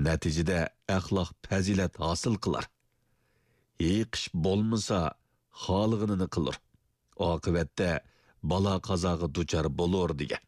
Natijada axloq fazilat hosil qilar. Yiqish bo'lmasa, xolig'ini qilur. Oqibatda balo qazoga duchor bo'lur degan.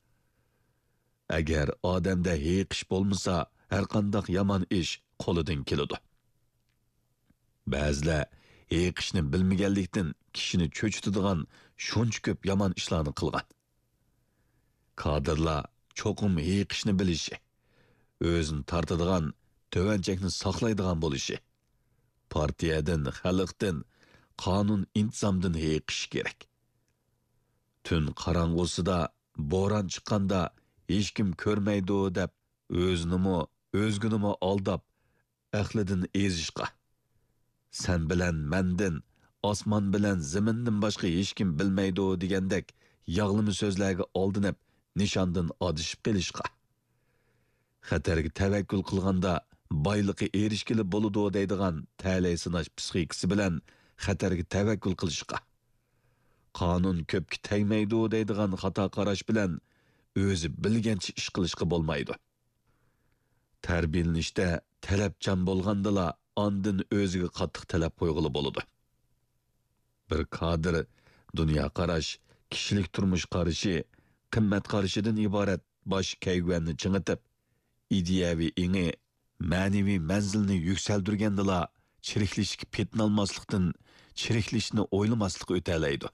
Agar odamda yiqish bo'lmasa, har qanday yomon ish qo'lidan keladi. Ba'zilar yiqishni bilmaganlikdan kishini cho'chitadigan shuncha ko'p yomon ishlarni qilgan. Kadrlar cho'qim yiqishni bilishi, o'zini tortadigan, tovanchakni saqlaydigan bo'lishi, partiyadan, xalqdan, qonun intizomdan yiqish kerak. Tun qorong'usida bo'ron chiqqanda hech kim ko'rmaydi deb o'zginimi aldab, aqlidan ezishqa. Sen bilan mendin, osmon bilan zamindan boshqa hech kim bilmaydi degandek yog'limi so'zlarga oldinib, nishondan adishib qilishqa. Xatarga tavakkul qilganda boyliqi erishkili bo'ladi deydigan ta'lay sinash psixikasi bilan xatarga tavakkul qilishqa. Qonun ko'pga tegmaydi deydigan xato qarash bilan o'zi bilgancha ish qilishga bo'lmaydi. Tarbiyalanishda talabchan bo'lgandala ondan o'ziga qattiq talab qo'yg'ili bo'ladi. Bir kadr dunyo qarash, kishilik turmush qarashi, qimmat qarashidan iborat bosh kayvanni chingitib, ideyaviy ingi, ma'naviy manzilni yuksaldirgandala chiriklishga petnalmaslikdan chiriklishni o'ylamaslik o'talaydi.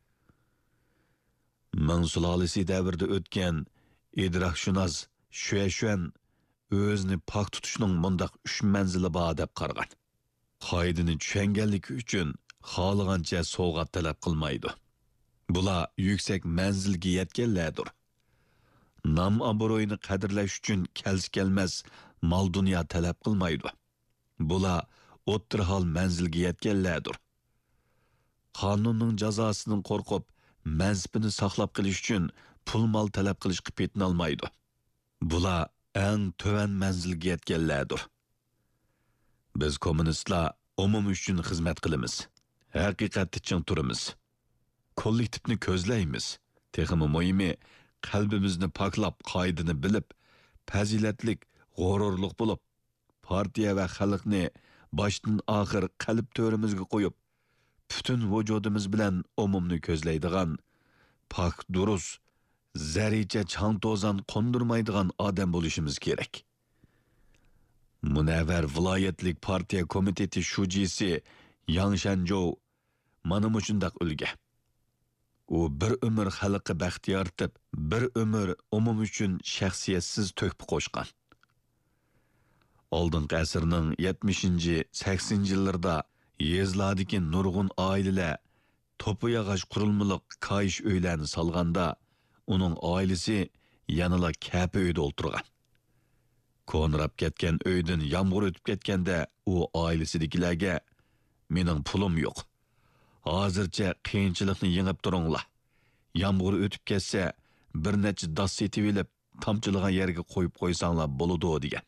Ming sulolasi davrida o'tgan idrokshunos Shuyan o'zini pok tutishning mundaq 3 manzili bor deb qaragan. Qoidani tushunganligi uchun xohlagancha sovg'at talab qilmaydi. Bular yuksak manzilga yetganlardir. Nam obro'yini qadrlash uchun kelmas mol dunyo talab qilmaydi. Bular o'ttirhol manzilga yetganlardir. Qonunning jazosidan qo'rqib, mansibini saqlab qilish uchun pul mol talab qilishga petnolmaydi. Bular eng to'van manzilga yetganlardir. Biz kommunistlar umum uchun xizmat qilamiz. Haqiqatni ching turamiz. Kollektivni ko'zlaymiz. Texmi muhimi qalbimizni poklab, qoidani bilib, fazilatlik, g'ururlik bo'lib, partiya va xalqni boshdan oxir qalb to'rimizga qo'yib, butun vujudimiz bilan umumni ko'zlaydigan, pok durus, zaricha chang to'zan qondirmaydigan odam bo'lishimiz kerak. Munavvar viloyatlik partiya komiteti shujisi Yang Shanzhou mana shundaq ulga. U bir umr xalqqa baxt yaratib, bir umr umum uchun shaxsiyatsiz to'kib qo'shgan. Oldingi asrning 70-80-yillarda yezlardagi nurg'un oilalar to'pi yog'och qurilmaliq kayish uylarni solganda, uning oilasi yanala kapi uyda o'tirgan. Ko'nrab ketgan uydan yomg'ir o'tib ketganda u oilasidagilarga "Mening pulim yo'q. Hozircha qiyinchilikni yengib turinglar. Yomg'ir o'tib ketsa, bir necha dos setib olib, tomchilagan yerga qo'yib qo'ysanglar bo'ladi" degan.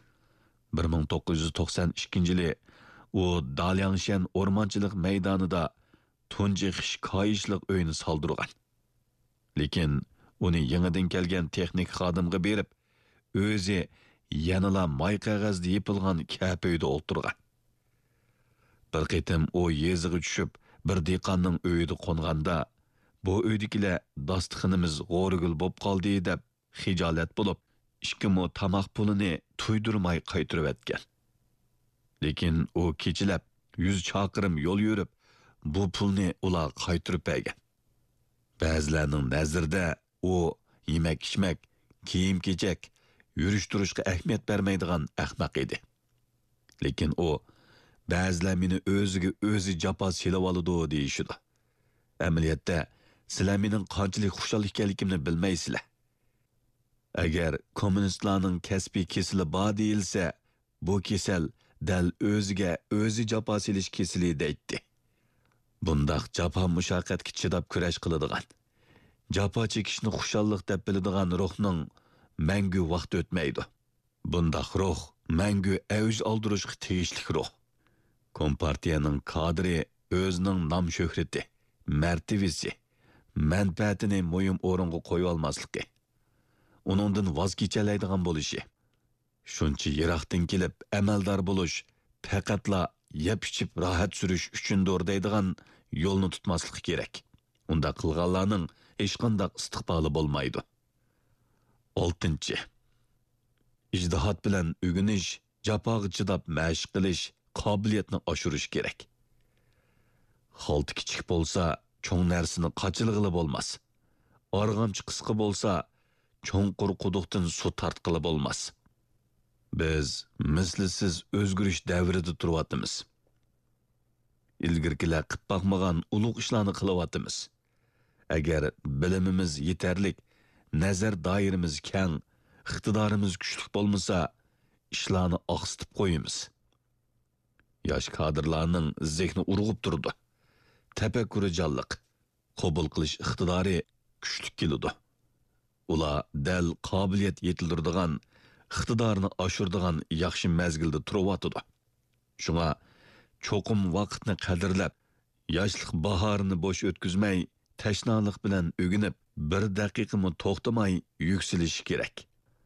1992-yili u Dalyangshan o'rmonchilik maydonida tunji qish kayishliq uyni soldirgan. Lekin uni yangidan kelgan texnik xodimga berib, o'zi yanala may qog'ozda yepilgan kapi uyda o'tirgan. Bir qitim u yeziga tushib, bir dehqonning uyida qo'nganda, bu uydagilar dasturxonimiz g'o'rigul bo'lib qoldi deb xijolat bo'lib, ishkimo tamoq pulini tuydirmay qaytirib etgan. Lekin u kechilab 100 chaqirim yo'l yurib, bu pulni ular qaytirib bergan. Ba'zilarning nazarida u yemak-ichmak, kiyim-kechak, yurish-turishga ahamiyat bermaydigan ahmoq edi. Lekin u ba'zilar meni o'ziga o'zi jafo silab oladi deyishdi. Amaliyotda sizlar mening qanchalik xushal ekanligimni bilmaysizlar. Agar kommunistlarning kasbiy kesili bor deyilsa, bu kesal dal o'ziga o'zi jafo silish kesili deydi. Bundaq jafo mushaqqatga chidab kurash qiladigan, jafo chekishni xushallik deb biladigan ruhning mangu vaqt o'tmaydi. Bundaq ruh mangu avj oldirishga tegishli ruh. Kompartiyaning kadri o'zining nom shuhrati, martabasi, manfaatini muhim o'ringa qo'yib olmasligi, uningdan voz kechalaydigan bo'lishi, Shuncha yiroqdan kelib amaldor bo'lish faqatla yeb ichib rohat surish uchundir deydigan yo'lni tutmaslik kerak. Unda qilganlarning hech qanday istiqboli bo'lmaydi. 6. İjtihad bilan o'rganish, jafoga chidab mashq qilish qobiliyatni oshirish kerak. Xalti kichik bo'lsa, cho'ng narsani qachilg'ili bo'lmas. Arg'amchi qisqa bo'lsa, cho'nqur quduqdan suv tortqili bo'lmas. Biz mislsiz o'zgarish davrida turyapmiz. Ilgirkilar qilib boqmagan ulug' ishlarni qilyapmiz. Agar bilimimiz yetarlik, nazar doiramiz keng, iqtidorimiz kuchli bo'lmasa, ishlarni oqsitib qo'yamiz. Yosh kadrlarning zehni urg'ib turdi. Tafakkuri jonliq, qabul qilish iqtidori kuchli keladi. Ular dal qobiliyat yetildiradigan, iqtidorni oshiradigan yaxshi mezgilda turyapti. Shunga cho'qim vaqtni qadrlab, yoshlik bahorini bo'sh o'tkazmay, tashnalik bilan o'ginib, bir daqiqami to'xtamay yuksalish kerak.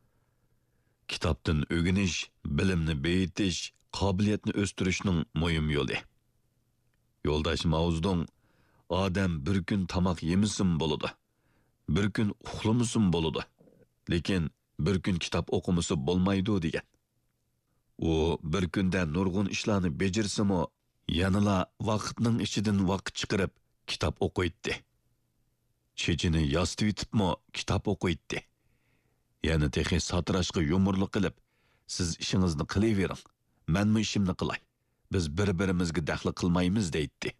Kitobdan o'ginish, bilimni beyitish, qobiliyatni o'stirishning muhim yo'li. Yo'ldosh Mavzudong odam bir kun tomoq yemisin bo'ladi. Bir kun uxlamasin bo'ladi. Lekin bir kun kitob o'qimasi bo'lmaydi degan. U bir kunda nurg'un ishlarni bejirsimi, yanala vaqtning ichidan vaqt chiqarib kitob o'qiydi. Chechini yostitibmi kitob o'qiydi. Yani texi satrashqa yumurlik qilib, siz ishingizni qilavering, menmi ishimni qilay. Biz bir-birimizga daxli qilmaymiz deydi.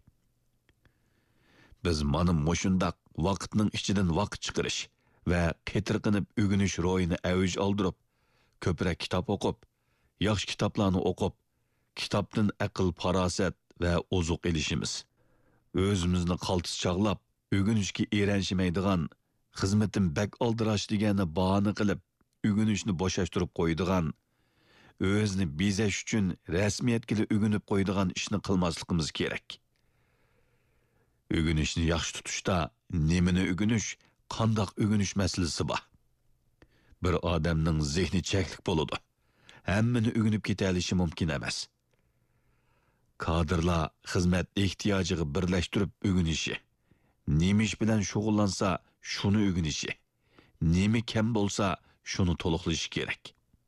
Biz mana mushundaq vaqtning ichidan vaqt chiqarish va qetirqinib o'ginish ro'yini avj oldirib, ko'proq kitob o'qib, yaxshi kitoblarni o'qib, kitobdan aql, farosat va ozuq elishimiz. O'zimizni qaltis chaqlab, o'ginishga eranishmaydigan, xizmatim bak oldirash deganni bahona qilib, o'ginishni bo'shashtirib qo'ydigan, o'zni bezash uchun rasmiyatga o'ginib qo'ydigan ishni qilmasligimiz kerak. O'ginishni yaxshi tutishda nimani o'ginish, qandoq o'ginish masalasi bor. Bir odamning zehni cheklik bo'ladi. Hammani o'ginib keta olishi mumkin emas. Kadrlar xizmat ehtiyojiga birlashtirib o'ginishi, nima ish bilan shug'ullansa shuni o'ginishi, nima kam bo'lsa shuni to'liqlashi kerak.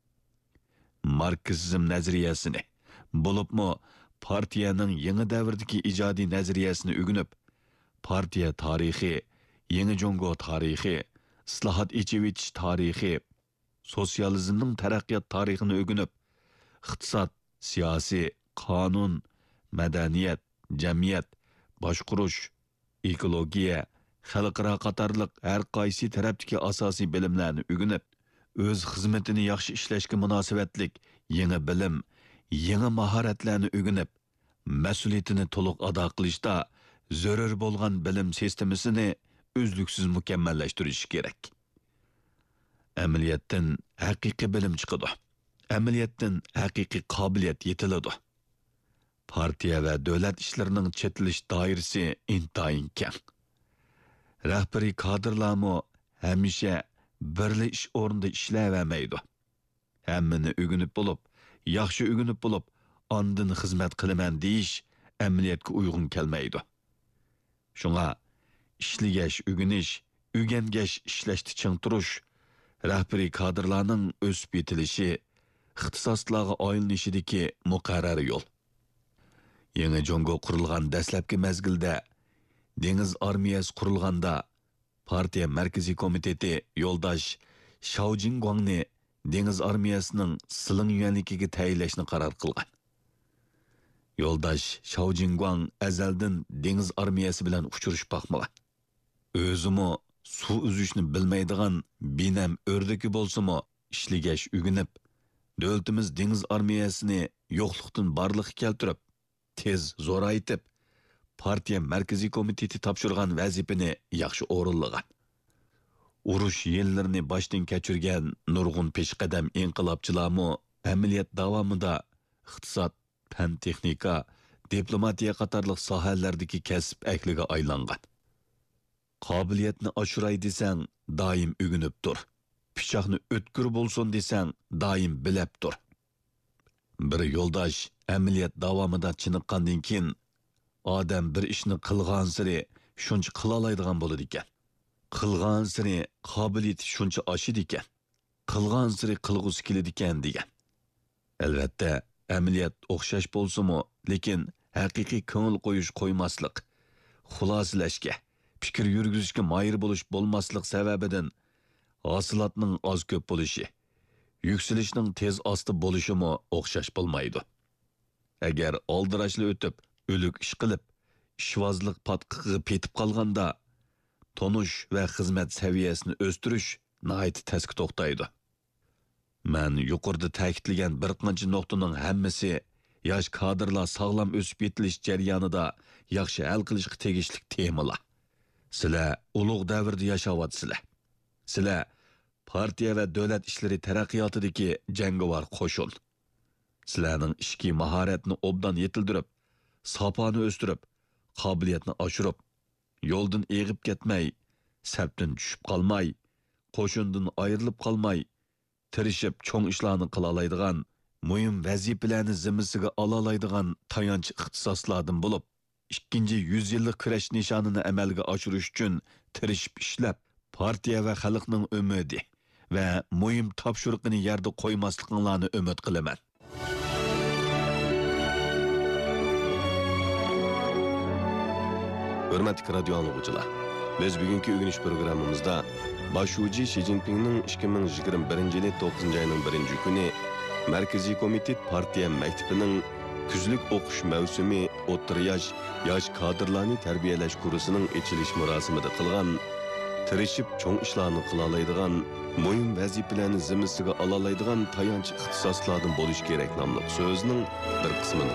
Marksizm nazariyasini, bo'libmi partiyaning yangi davrdagi ijodiy nazariyasini o'ginib, partiya tarixi, yangi Jongo tarixi, islohot echivich tarixi, sotsializmning taraqqiyot tarixini o'ginib, iqtisod, siyosiy, qonun, madaniyat, jamiyat, boshqurish, ekologiya, xalqaro qatorliq har qaysi tarafdagi asosiy bilimlarni o'ginib, o'z xizmatini yaxshi ishlashga munosabatlik yangi bilim, yangi mahoratlarni o'ginib, mas'uliyatini to'liq ado qilishda zarur bo'lgan bilim sistemasini uzluksiz mukammallashtirish kerak. Amaliyotdan haqiqiy bilim chiqadi. Amaliyotdan haqiqiy qobiliyat yetiladi. Partiya va davlat ishlarining chetilish doirasi intayin keng. Rahbariy kadrlarmi hamisha birli ish o'rnida ishlayvermaydi. Hammani o'ginib bo'lib, yaxshi o'ginib bo'lib, ondan xizmat qilaman deyish amaliyotga uyg'un kelmaydi. Shunga ishlagash o'ginish, o'rgangash ishlashni ching turish, rahbariy kadrlarning o'sib yetilishi, ixtisoslarga oylinishidagi muqarrar yo'l. Yangi Jongo qurilgan dastlabki mezgilda, dengiz armiyasi qurilganda, partiya markaziy komiteti yo'ldosh Shao Jingguangni dengiz armiyasining siling yuanligiga tayinlashni qaror qilgan. Yo'ldosh Shao Jingguang azaldan dengiz armiyasi bilan uchrashib boqmagan. O'zimi suv uzishni bilmaydigan binam o'rdaki bo'lsa-mo, ishlagash o'ginib, davlatimiz dengiz armiyasini yo'qlikdan barliqqa keltirib, tez zo'raytib, partiya markaziy komiteti topshirgan vazifani yaxshi o'rinlagan. Urush yillarini boshdan kechirgan nurg'un peshqadam inqilobchilarmi amaliyot davomida iqtisod, fan texnika, diplomatiya qatorliq sohalardagi kasb ahliga aylangan. Qobiliyatni oshiray desang, doim o'ginib tur. pichoqni o'tkir bo'lsin desang, doim bilib tur. Bir yo'ldosh amaliyot davomida chiniqqandan keyin odam bir ishni qilgan sari shuncha qila oladigan bo'ladi ekan. Qilgan sari qobiliyati shuncha oshidi ekan. Qilgan sari qilg'usi keladi ekan degan. Albatta, amaliyot o'xshash bo'lsa-mu, lekin haqiqiy ko'ngil qo'yish qo'ymaslik, xulosalashga, fikr yurgizishga moyil bo'lish bo'lmaslik sababidan hosilotning oz ko'p bo'lishi, yuksalishning tez osti bo'lishimi o'xshash bo'lmaydi. Agar oldirashli o'tib, o'lik ish qilib, ishvozlik patqiqiga petib qolganda, tonish va xizmat saviyasini o'stirish nihoyat tezki to'xtaydi. Men yuqorida ta'kidlagan bir qancha nuqtaning hammasi yosh kadrlar sog'lom o'sib yetilish jarayonida yaxshi hal qilishga tegishli temalar. Sizlar ulug' davrda yashayapsizlar. Sizlar partiya va davlat ishlari taraqqiyotidagi jangovar qo'shin. Sizlarning ishki mahoratni obdan yetildirib, sopani o'stirib, qobiliyatni oshirib, yo'ldan eg'ib ketmay, sabtdan tushib qolmay, qo'shindan ayrilib qolmay, tirishib cho'ng ishlarni qila oladigan, muhim vazifalarni zimmasiga ola oladigan tayanch ixtisoslardan bo'lib, 2-100 yillik kurash nishonini amalga oshirish uchun tirishib ishlab, partiya va xalqning umidi va muhim topshiriqini yerda qo'ymasliklarini umid qilaman. Hürmetli radyo anlıqçılar, biz bugünkü ögünüş programımızda Başuji Xi Jinping'nin 2021 yılı 9. ayının 1. günü Merkezi Komitet Partiya Mektebi'nin küzlük okuş mevsimi o'ttir yaş kadrlarını terbiyeleş kurusunun içiliş murasimida qilgan, tirishib cho'ng ishlarni qila oladigan, muhim vazifalarni zimmasiga ola oladigan tayanch ixtisoslardan bo'lish kerak nomli so'zning bir qismini